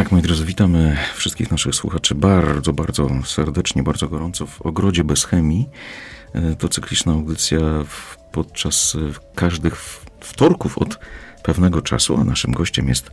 Tak, moi drodzy, witamy wszystkich naszych słuchaczy bardzo, bardzo serdecznie, bardzo gorąco w Ogrodzie bez chemii. To cykliczna audycja podczas każdych wtorków od pewnego czasu, a naszym gościem jest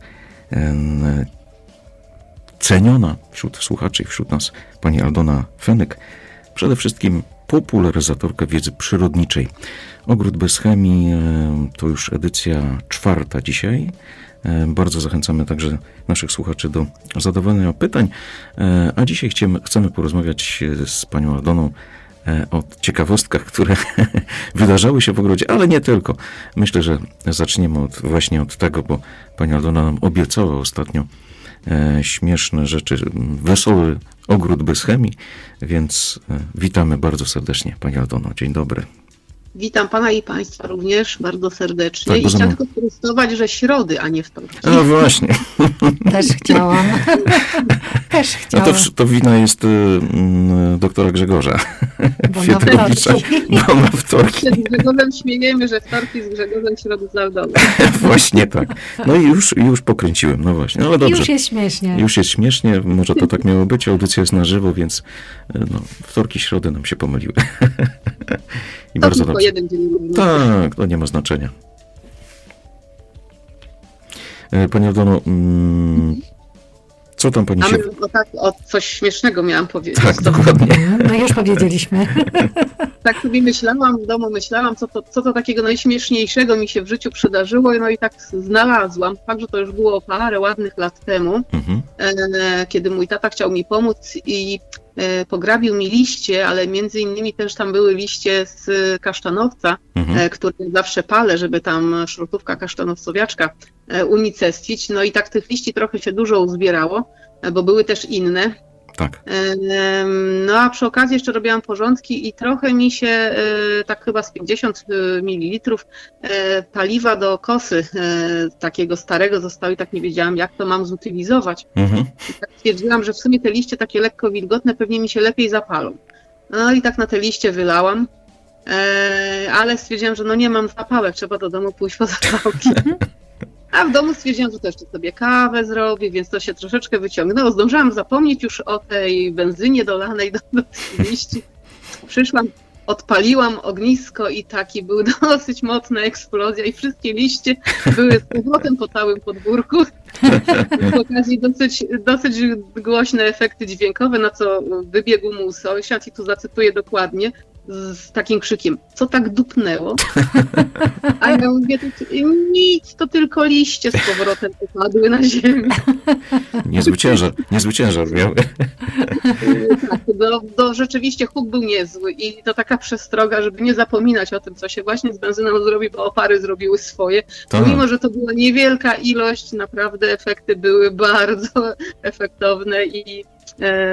ceniona wśród słuchaczy i wśród nas pani Aldona Fenyk, przede wszystkim popularyzatorka wiedzy przyrodniczej. Ogród bez chemii to już edycja 4 dzisiaj. Bardzo zachęcamy także naszych słuchaczy do zadawania pytań, a dzisiaj chcemy porozmawiać z panią Aldoną o ciekawostkach, które wydarzały się w ogrodzie, ale nie tylko. Myślę, że zaczniemy właśnie od tego, bo pani Aldona nam obiecała ostatnio śmieszne rzeczy, wesoły ogród bez chemii, więc witamy bardzo serdecznie pani Aldono. Dzień dobry. Witam pana i państwa również bardzo serdecznie. Tak, i chciałam tylko sprostować, że środy, a nie wtorki. No właśnie. Też chciałam. No to wina jest doktora Grzegorza. Bo ma wtorki. Z Grzegorzem śmiejemy, że wtorki z Grzegorzem, środy z Aldoną. Właśnie tak. No i już pokręciłem, no właśnie. No, ale dobrze. Już jest śmiesznie. Już jest śmiesznie, może to tak miało być, audycja jest na żywo, więc wtorki, środy nam się pomyliły. I to bardzo dobrze. Jeden dzień. Tak, to nie ma znaczenia. Pani Aldono, co tam pani się... O coś śmiesznego miałam powiedzieć. Tak, dokładnie. No już powiedzieliśmy. Tak sobie myślałam, w domu myślałam, co to takiego najśmieszniejszego mi się w życiu przydarzyło, no i tak znalazłam. Fakt, że to już było parę ładnych lat temu, kiedy mój tata chciał mi pomóc i pograbił mi liście, ale między innymi też tam były liście z kasztanowca, które zawsze palę, żeby tam szrotówka kasztanowcowiaczka unicestwić. No i tak tych liści trochę się dużo uzbierało, bo były też inne. Tak. No a przy okazji jeszcze robiłam porządki i trochę mi się, tak chyba z 50 ml paliwa do kosy takiego starego zostało i tak nie wiedziałam, jak to mam zutylizować. I tak stwierdziłam, że w sumie te liście takie lekko wilgotne pewnie mi się lepiej zapalą. No i tak na te liście wylałam, ale stwierdziłam, że nie mam zapałek, trzeba do domu pójść po zapałki. A w domu stwierdziłam, że też sobie kawę zrobię, więc to się troszeczkę wyciągnęło. Zdążyłam zapomnieć już o tej benzynie dolanej do tych liści. Przyszłam, odpaliłam ognisko i taki był dosyć mocna eksplozja i wszystkie liście były z powrotem po całym podwórku. W okazji dosyć głośne efekty dźwiękowe, na co wybiegł mu sąsiad i tu zacytuję dokładnie, z takim krzykiem, co tak dupnęło? A ja mówię, nic, to tylko liście z powrotem popadły na ziemię. Niezły ciężar miały. Tak, rzeczywiście huk był niezły i to taka przestroga, żeby nie zapominać o tym, co się właśnie z benzyną zrobi, bo opary zrobiły swoje. Mimo, że to była niewielka ilość, naprawdę efekty były bardzo efektowne i